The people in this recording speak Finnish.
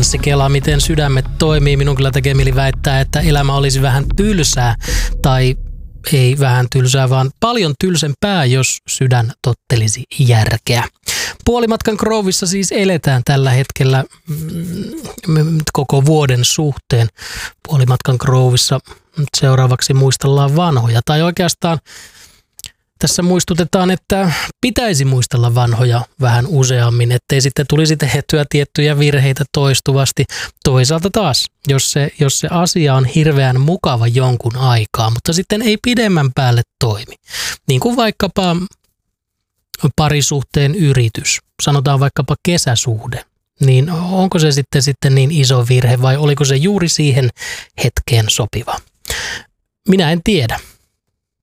se kela, miten sydämet toimii. Minun kyllä tekee mieli väittää, että elämä olisi vähän tylsää tai ei vähän tylsää, vaan paljon tylsempää, jos sydän tottelisi järkeä. Puolimatkan Groovissa siis eletään tällä hetkellä koko vuoden suhteen. Puolimatkan Groovissa seuraavaksi muistellaan vanhoja. Tai oikeastaan tässä muistutetaan, että pitäisi muistella vanhoja vähän useammin, ettei sitten tulisi tehtyä tiettyjä virheitä toistuvasti. Toisaalta taas, jos se asia on hirveän mukava jonkun aikaa, mutta sitten ei pidemmän päälle toimi. Niin kuin vaikkapa parisuhteen yritys, sanotaan vaikkapa kesäsuhde, niin onko se sitten niin iso virhe vai oliko se juuri siihen hetkeen sopiva? Minä en tiedä.